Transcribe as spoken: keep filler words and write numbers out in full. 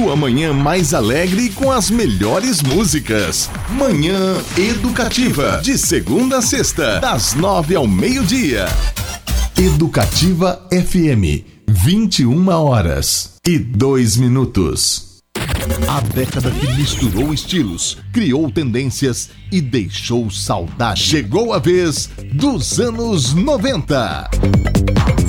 sua manhã mais alegre com as melhores músicas. Manhã Educativa, de segunda a sexta, das nove ao meio-dia. Educativa F M, vinte e uma horas e dois minutos. A década que misturou estilos, criou tendências e deixou saudade. Chegou a vez dos anos noventa.